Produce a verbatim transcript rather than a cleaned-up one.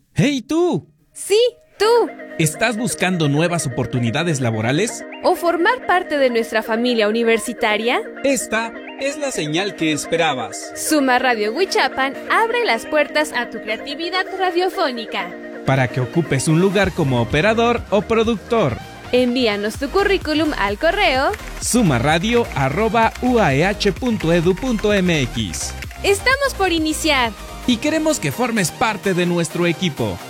¡Hey tú! Sí, tú. ¿Estás buscando nuevas oportunidades laborales? ¿O formar parte de nuestra familia universitaria? Esta es la señal que esperabas. Suma Radio Huichapan abre las puertas a tu creatividad radiofónica. Para que ocupes un lugar como operador o productor. Envíanos tu currículum al correo sumaradio arroba u a e h punto e d u punto m x. Estamos por iniciar y queremos que formes parte de nuestro equipo.